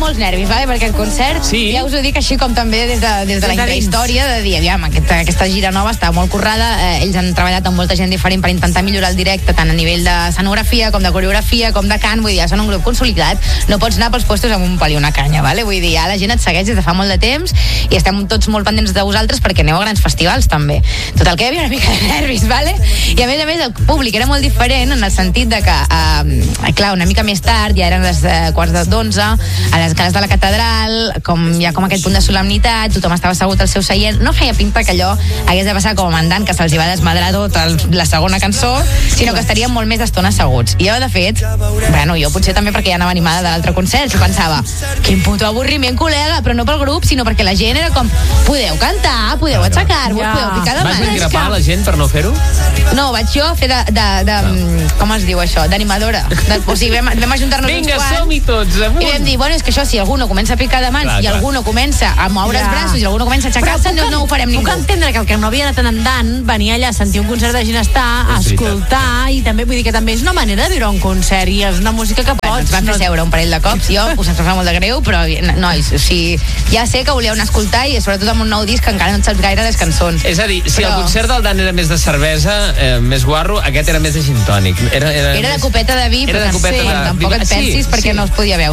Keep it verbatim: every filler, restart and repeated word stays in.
molts nervis, vale, per aquest concert. Sí. Ja us ho dic així com també des de, des de la intrahistòria, de dir, aviam, aquesta, aquesta gira nova està molt currada, eh, ells han treballat amb molta gent diferent per intentar millorar el directe, tant a nivell de escenografia, com de coreografia, com de cant, vull dir, ja són un grup consolidat, no pots anar pels puestos amb un pal i una canya, vale? Vull dir, ja la gent et segueix des de fa molt de temps i estem tots molt pendents de vosaltres perquè aneu a grans festivals també. Tot el que hi havia una mica de nervis, vale? I a més a més el públic era molt diferent en el sentit de que, eh, clar, una mica més tard, ja eren les eh, quarts de dotze, a les escales de la catedral, com ja com aquest punt de solemnitat, tothom estava assegut al seu seient, no feia pinta que allò hagués de passar com a mandant, que se'ls hi va desmadrar tot el, la segona cançó, sinó que estaríem molt més d'estona asseguts. I jo, de fet, bueno, jo potser també perquè ja anava animada de l'altre concert, jo pensava, quin puto avorriment, col·lega, però no pel grup, sinó perquè la gent era com, podeu cantar, podeu aixecar-vos, ja. Podeu picar de mans. Vas increpar la gent per no fer-ho? No, vaig jo fer de, de, de no. com es diu això, d'animadora. De, o sigui, vam, vam ajuntar-nos Vinga, uns quants. som-hi tots, amunt. I vam dir, bueno, és que això, si algú no comença a picar de mans, clar, i clar. algú no comença a moure ja. els braços, i algú no comença a aixecar-se, no, no ho farem ningú. Puc entendre que el que no havia anat endant, venir allà a sentir un concert de Ginestar, a escoltar, i també vull dir que també és una manera de viure un concert, i és una música que pots... Bueno, ens van fer seure un parell de cops, jo us em fa molt de greu, però, nois, o sigui, ja sé que voleu anar a escoltar, i sobretot amb un nou disc que encara no et saps gaire les cançons. És a dir, si però... el concert del Dan era més de cervesa, eh, més guarro, aquest era més de gin tònic. Era, era, era de més... copeta de vi, era però de copeta sí, de... tampoc et pensis, sí, perquè sí. no es podia veure.